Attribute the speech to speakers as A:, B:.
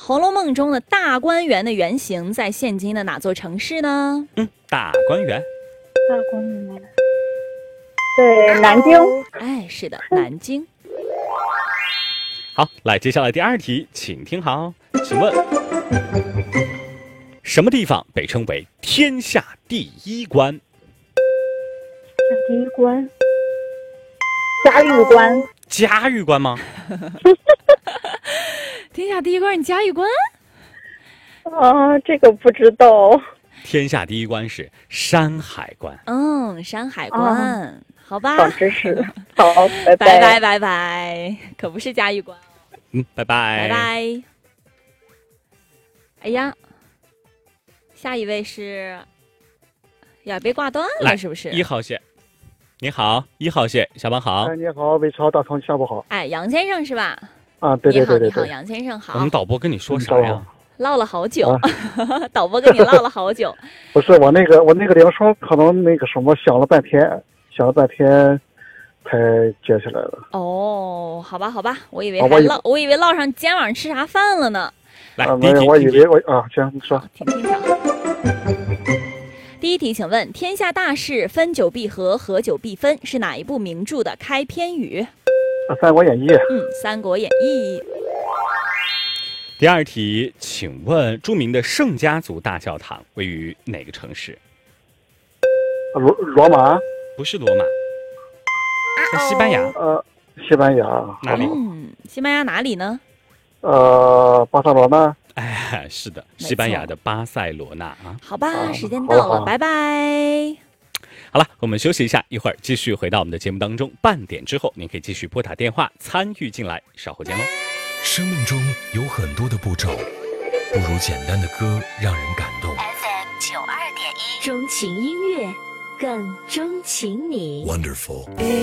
A: 红楼梦》中的大观园的原型在现今的哪座城市呢？
B: 大观园。
C: 大观园。对，南京。
A: 哎，是的，南京。
B: 好，来，接下来第二题，请听好，请问什么地方被称为天下第一关？
C: 第一关。嘉峪关。
B: 嘉峪关吗？
A: 天下第一关是嘉峪关？
C: 这个不知道。
B: 天下第一关是山海关。
A: 山海关。好吧。
C: 长知识。好，拜
A: 拜拜拜拜，可不是嘉峪关。
B: 拜拜
A: 拜拜。哎呀，下一位是要被挂断了，是不是
B: ？1号线。你好，1号线，下班好。
D: 你好，魏超，大同，下午好。
A: 哎，杨先生是吧？
D: 对对对对。
A: 你好，杨先生好。
B: 我们导播跟你说啥呀？
A: 唠了好久，导播跟你唠了好久。
D: 不是我那个铃声可能那个什么响了半天才接起来了。
A: 哦，好吧好吧，我以为唠上今晚吃啥饭了呢。
B: 来，
D: 我以为行，你说。
A: 听听好。第一题，请问天下大事，分久必合，合久必分，是哪一部名著的开篇语？
D: 三国演义。
A: 三国演义。
B: 第二题，请问著名的圣家族大教堂位于哪个城市？
D: 罗马？
B: 不是罗马，在西班牙。
D: 西班牙
B: 哪里？
A: 西班牙哪里呢？
D: 巴塞罗那。
B: 哎，是的，西班牙的巴塞罗那啊。
A: 好吧，时间到了，拜拜。
B: 好了，我们休息一下，一会儿继续回到我们的节目当中。半点之后，您可以继续拨打电话参与进来，稍后见喽。
E: 生命中有很多的步骤，不如简单的歌让人感动。
F: FM92.1，钟情音乐，更钟情你。
E: Wonderful。